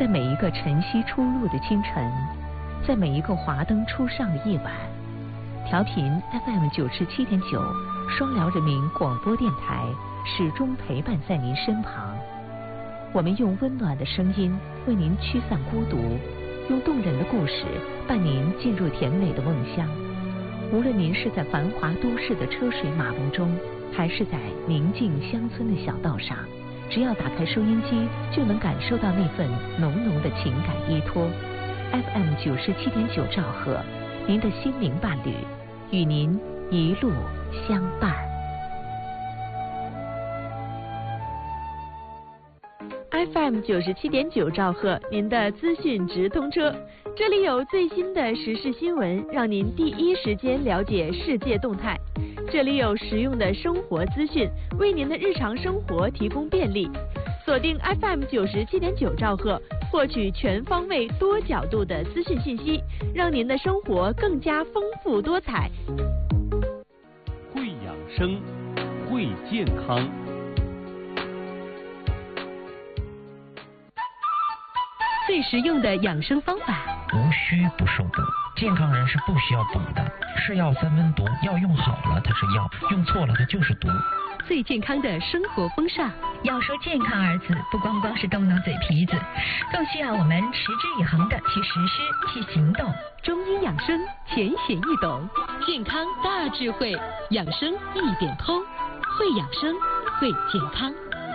在每一个晨曦初入的清晨，在每一个华灯初上的夜晚，调频 FM 97.9双辽人民广播电台始终陪伴在您身旁。我们用温暖的声音为您驱散孤独，用动人的故事伴您进入甜美的梦乡。无论您是在繁华都市的车水马龙中，还是在宁静乡村的小道上，只要打开收音机，就能感受到那份浓浓的情感依托。FM 97.9兆赫，您的心灵伴侣，与您一路相伴。 FM 97.9兆赫，您的资讯直通车，这里有最新的时事新闻，让您第一时间了解世界动态。这里有实用的生活资讯，为您的日常生活提供便利。锁定 FM 97.9兆赫，获取全方位、多角度的资讯信息，让您的生活更加丰富多彩。 会养生，会健康。 最实用的养生方法， 无需不受补。健康人是不需要补的，是药三分毒，药用好了它是药，用错了它就是毒。 最健康的生活风尚， 要说健康二字，不光光是动动嘴皮子，更需要我们持之以恒的去实施、去行动。 中医养生浅显易懂，健康大智慧，养生一点通，会养生，会健康。